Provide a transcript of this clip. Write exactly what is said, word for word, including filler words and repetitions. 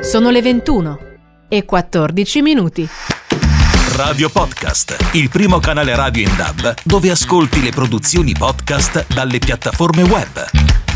Sono le ventuno e quattordici minuti. Radio Podcast, il primo canale radio in D A B dove ascolti le produzioni podcast dalle piattaforme web.